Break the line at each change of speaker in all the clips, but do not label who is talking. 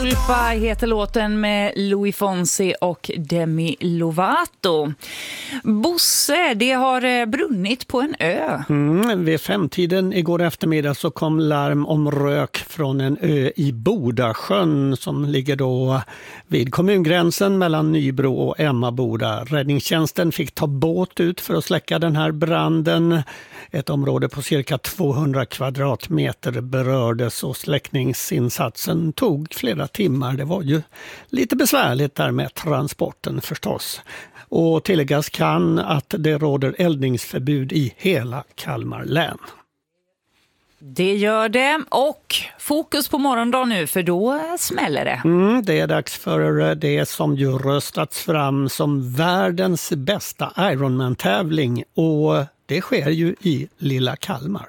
Culpa heter låten med Louis Fonsi och Demi Lovato. Bosse, det har brunnit på en ö.
Vid 5-tiden igår eftermiddag så kom larm om rök från en ö i Bodasjön som ligger då vid kommungränsen mellan Nybro och Emmaboda. Räddningstjänsten fick ta båt ut för att släcka den här branden. Ett område på cirka 200 kvadratmeter berördes och släckningsinsatsen tog flera timmar. Det var ju lite besvärligt där med transporten förstås. Och tilläggas kan att det råder eldningsförbud i hela Kalmar län.
Det gör det, och fokus på morgondag nu, för då smäller det.
Det är dags för det som ju röstats fram som världens bästa Ironman-tävling, och det sker ju i lilla Kalmar.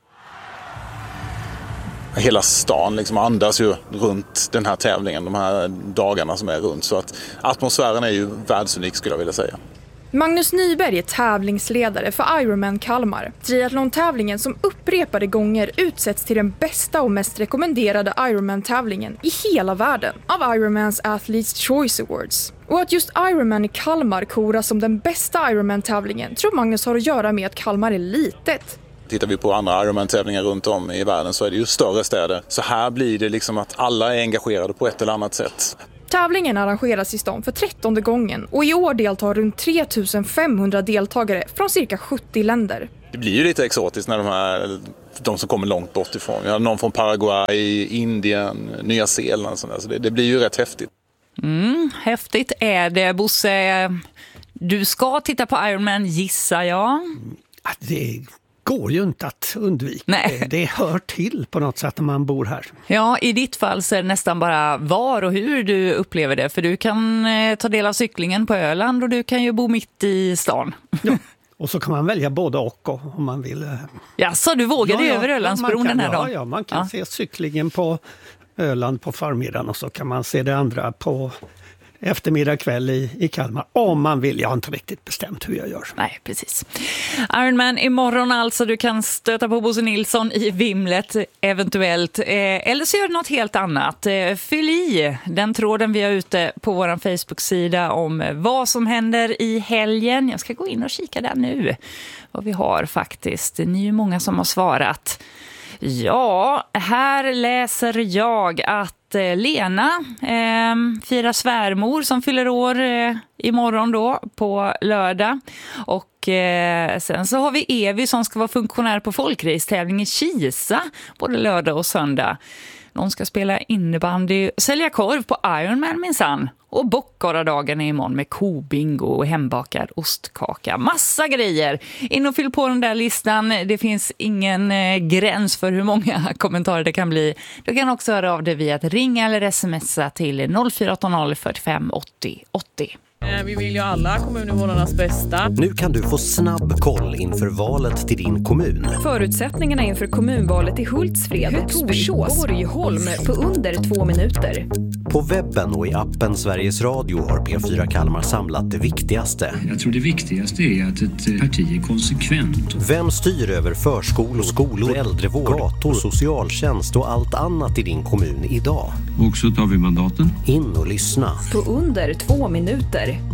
Hela stan liksom andas ju runt den här tävlingen, de här dagarna som är runt, så att atmosfären är ju världsunik skulle jag vilja säga.
Magnus Nyberg är tävlingsledare för Ironman Kalmar, triathlon-tävlingen som upprepade gånger utsätts till den bästa och mest rekommenderade Ironman-tävlingen i hela världen av Ironmans Athletes Choice Awards. Och att just Ironman i Kalmar koras som den bästa Ironman-tävlingen tror Magnus har att göra med att Kalmar är litet.
Tittar vi på andra Ironman-tävlingar runt om i världen så är det ju större städer. Så här blir det liksom att alla är engagerade på ett eller annat sätt.
Tävlingen arrangeras i stan för 13:e gången och i år deltar runt 3500 deltagare från cirka 70 länder.
Det blir ju lite exotiskt när de som kommer långt bort ifrån. Vi har någon från Paraguay, Indien, Nya Zeeland. Så det blir ju rätt häftigt.
Häftigt är det, Bosse. Du ska titta på Ironman, gissar jag.
Det går ju inte att undvika.
Nej.
Det hör till på något sätt när man bor här.
Ja, i ditt fall så är det nästan bara var och hur du upplever det. För du kan ta del av cyklingen på Öland och du kan ju bo mitt i stan.
Ja. Och så kan man välja både och om man vill.
Ja, så du vågade över Ölandsbron den här dagen?
Ja, man kan se cyklingen på Öland på förmiddagen och så kan man se det andra på eftermiddag kväll i Kalmar. Om man vill, jag har inte riktigt bestämt hur jag gör.
Nej, precis. Ironman imorgon alltså, du kan stöta på Bosse Nilsson i Vimlet eventuellt. Eller så gör du något helt annat. Fyll i den tråden vi har ute på vår Facebook-sida om vad som händer i helgen. Jag ska gå in och kika där nu vad vi har faktiskt. Ni är ju många som har svarat. Ja, här läser jag att Lena firar svärmor som fyller år imorgon då på lördag. Och sen så har vi Evi som ska vara funktionär på folkracetävling i Kisa både lördag och söndag. Någon ska spela innebandy, sälja korv på Ironman minsann. Och bockgaradagen är imorgon med kobingo och hembakad ostkaka. Massa grejer. In och fyll på den där listan. Det finns ingen gräns för hur många kommentarer det kan bli. Du kan också höra av dig via att ringa eller smsa till 0480 45 80 80.
Vi vill ju alla kommuninvånarnas bästa.
Nu kan du få snabb koll inför valet till din kommun.
Förutsättningarna inför kommunvalet i Hultsfred, Torsås, Borgholm på under 2 minuter.
På webben och i appen Sveriges Radio har P4 Kalmar samlat det viktigaste.
Jag tror det viktigaste är att ett parti är konsekvent.
Vem styr över förskolor, skolor, äldrevård, gator, socialtjänst och allt annat i din kommun idag?
Och så tar vi mandaten.
In och lyssna.
På under 2 minuter.